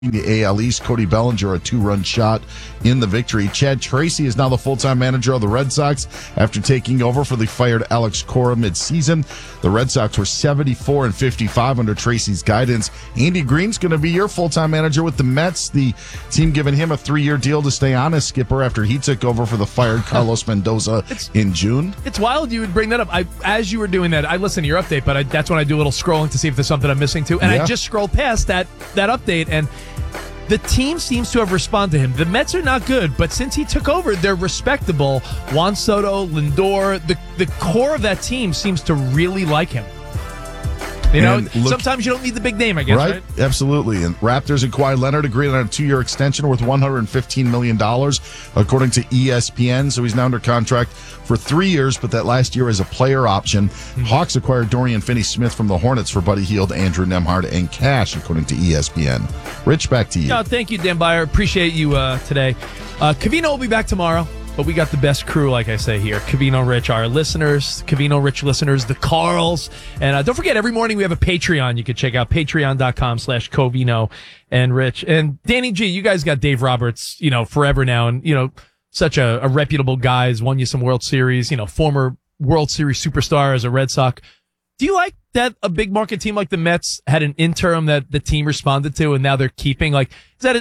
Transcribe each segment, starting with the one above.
the AL East. Cody Bellinger, a 2-run shot in the victory. Chad Tracy is now the full-time manager of the Red Sox after taking over for the fired Alex Cora mid-season. The Red Sox were 74-55 under Tracy's guidance. Andy Green's going to be your full-time manager with the Mets. The team giving him a 3-year deal to stay on as skipper after he took over for the fired Carlos Mendoza in June. It's wild you would bring that up. As you were doing that, I listened to your update, but that's when I do a little scrolling to see if there's something I'm missing too. And I just scrolled past that update, and the team seems to have responded to him. The Mets are not good, but since he took over, they're respectable. Juan Soto, Lindor, the core of that team seems to really like him. You know, sometimes you don't need the big name, I guess, right? Absolutely. And Raptors and Kawhi Leonard agreed on a 2-year extension worth $115 million, according to ESPN. So he's now under contract for 3 years, but that last year is a player option. Hawks acquired Dorian Finney-Smith from the Hornets for Buddy Hield, Andrew Nembhard, and cash, according to ESPN. Rich, back to you. No, thank you, Dan Byer. Appreciate you today. Covino will be back tomorrow. But we got the best crew, like I say here. Covino Rich, our listeners, Covino Rich listeners, the Carls. And don't forget, every morning we have a Patreon. You can check out patreon.com/Covino and Rich. And Danny G, you guys got Dave Roberts, forever now. And, such a reputable guy. Has won you some World Series, former World Series superstar as a Red Sox. Do you like that a big market team like the Mets had an interim that the team responded to and now they're keeping? Like,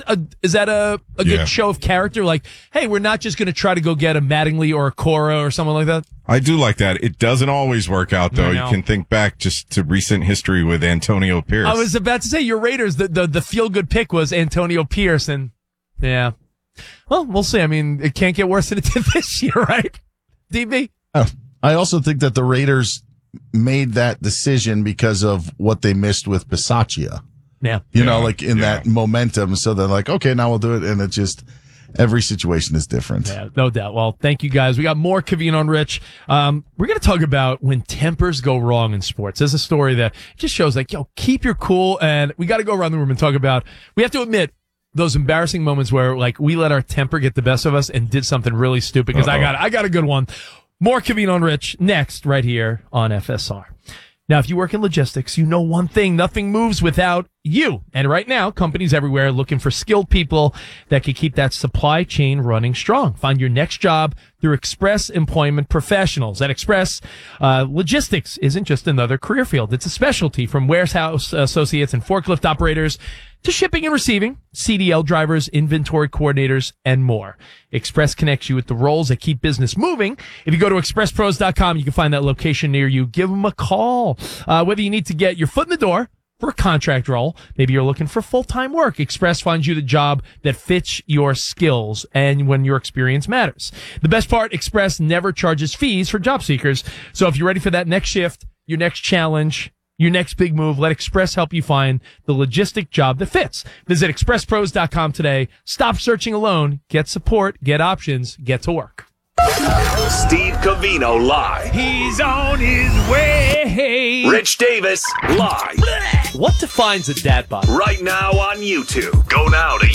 is that a good show of character? Like, hey, we're not just going to try to go get a Mattingly or a Cora or someone like that? I do like that. It doesn't always work out, though. You can think back just to recent history with Antonio Pierce. I was about to say, your Raiders, the feel-good pick was Antonio Pierce, and yeah. Well, we'll see. I mean, it can't get worse than it did this year, right? DB? I also think that the Raiders made that decision because of what they missed with Bisaccia. Yeah. That momentum. So they're like, okay, now we'll do it. And it just, every situation is different. Yeah, no doubt. Well, thank you guys. We got more Covino and Rich. We're going to talk about when tempers go wrong in sports. There's a story that just shows keep your cool. And we got to go around the room and talk about, we have to admit, those embarrassing moments where we let our temper get the best of us and did something really stupid. Because I got a good one. More Covino and Rich next, right here on FSR. Now, if you work in logistics, you know one thing: nothing moves without you. And right now, companies everywhere are looking for skilled people that can keep that supply chain running strong. Find your next job through Express Employment Professionals. At Express, logistics isn't just another career field. It's a specialty, from warehouse associates and forklift operators to shipping and receiving, CDL drivers, inventory coordinators, and more. Express connects you with the roles that keep business moving. If you go to expresspros.com, you can find that location near you. Give them a call. Whether you need to get your foot in the door for a contract role, maybe you're looking for full-time work, Express finds you the job that fits your skills and when your experience matters. The best part, Express never charges fees for job seekers. So if you're ready for that next shift, your next challenge, your next big move, let Express help you find the logistic job that fits. Visit expresspros.com today. Stop searching alone. Get support. Get options. Get to work. Steve Covino live. He's on his way. Rich Davis live. What defines a dad bod? Right now on YouTube. Go now to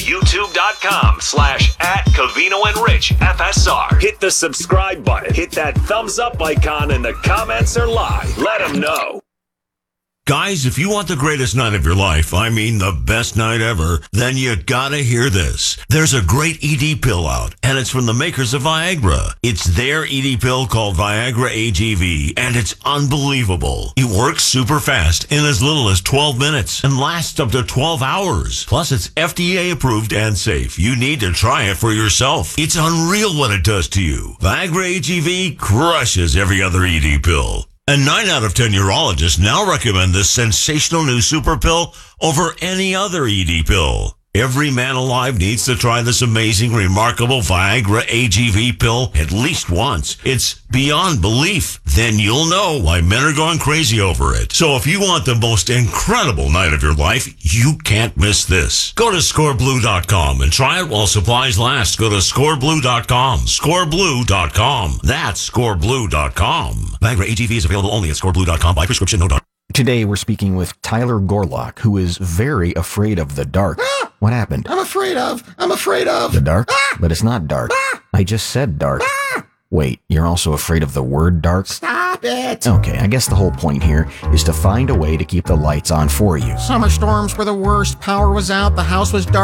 youtube.com/@Covino and Rich FSR. Hit the subscribe button. Hit that thumbs up icon, and the comments are live. Let them know. Guys, if you want the greatest night of your life, I mean the best night ever, then you gotta hear this. There's a great ED pill out, and it's from the makers of Viagra. It's their ED pill called Viagra AGV, and it's unbelievable. It works super fast in as little as 12 minutes and lasts up to 12 hours. Plus, it's FDA approved and safe. You need to try it for yourself. It's unreal what it does to you. Viagra AGV crushes every other ED pill. And 9 out of 10 urologists now recommend this sensational new super pill over any other ED pill. Every man alive needs to try this amazing, remarkable Viagra AGV pill at least once. It's beyond belief. Then you'll know why men are going crazy over it. So if you want the most incredible night of your life, you can't miss this. Go to scoreblue.com and try it while supplies last. Go to scoreblue.com. Scoreblue.com. That's scoreblue.com. Viagra AGV is available only at scoreblue.com by prescription, no doctor. Today we're speaking with Tyler Gorlock, who is very afraid of the dark. What happened? I'm afraid of the dark? But it's not dark. I just said dark. Wait, you're also afraid of the word dark? Stop. Stop it! Okay, I guess the whole point here is to find a way to keep the lights on for you. Summer storms were the worst. Power was out. The house was dark.